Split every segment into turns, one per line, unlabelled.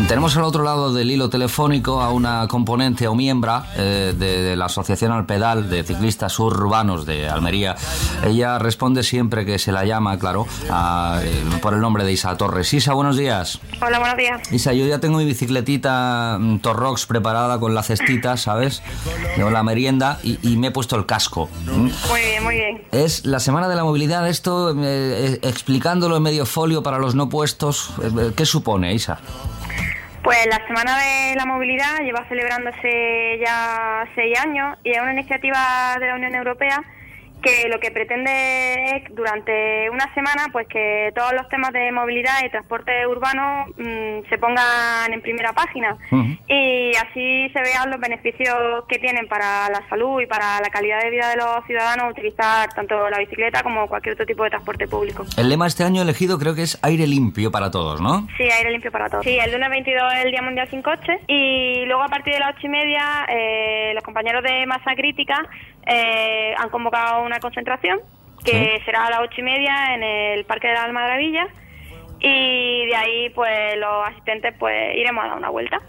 Tenemos al otro lado del hilo telefónico a una componente o miembro de la Asociación Al Pedal de Ciclistas Urbanos de Almería. Ella responde siempre que se la llama, claro, por el nombre de Isa Torres. Isa, buenos días.
Hola, buenos días.
Isa, yo ya tengo mi bicicletita Torrox preparada con la cestita, ¿sabes? Con la merienda y me he puesto el casco.
Muy bien, muy bien.
Es la Semana de la Movilidad, esto explicándolo en medio folio para los no puestos. ¿Qué supone, Isa?
Pues la Semana de la Movilidad lleva celebrándose ya 6 años y es una iniciativa de la Unión Europea que lo que pretende es durante una semana pues que todos los temas de movilidad y transporte urbano se pongan en primera página y así se vean los beneficios que tienen para la salud y para la calidad de vida de los ciudadanos utilizar tanto la bicicleta como cualquier otro tipo de transporte público.
El lema este año elegido creo que es aire limpio para todos, ¿no?
Sí, aire limpio para todos. Sí, el lunes 22 es el Día Mundial Sin Coche y luego a partir de las 8:30 los compañeros de Masa Crítica han convocado una concentración que será a las 8:30 en el Parque de las Maravillas y de ahí pues los asistentes pues iremos a dar una vuelta.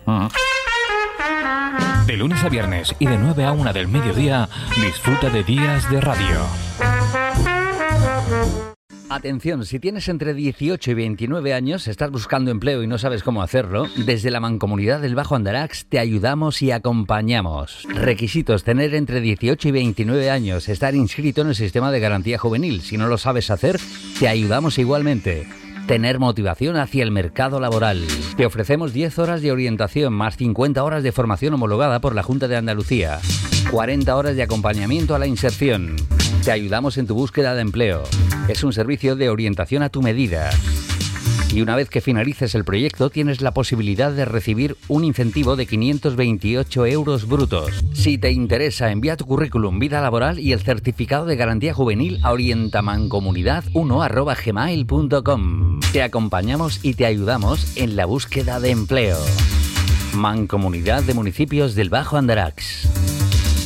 De lunes a viernes y de 9 a 1 del mediodía disfruta de Días de Radio.
Atención, si tienes entre 18 y 29 años, estás buscando empleo y no sabes cómo hacerlo, desde la Mancomunidad del Bajo Andarax te ayudamos y acompañamos. Requisitos: tener entre 18 y 29 años, estar inscrito en el sistema de garantía juvenil. Si no lo sabes hacer, te ayudamos igualmente. Tener motivación hacia el mercado laboral. Te ofrecemos 10 horas de orientación más 50 horas de formación homologada por la Junta de Andalucía. 40 horas de acompañamiento a la inserción. Te ayudamos en tu búsqueda de empleo. Es un servicio de orientación a tu medida. Y una vez que finalices el proyecto, tienes la posibilidad de recibir un incentivo de 528 euros brutos. Si te interesa, envía tu currículum, vida laboral y el certificado de garantía juvenil a orientamancomunidad1@gmail.com. Te acompañamos y te ayudamos en la búsqueda de empleo. Mancomunidad de Municipios del Bajo Andarax.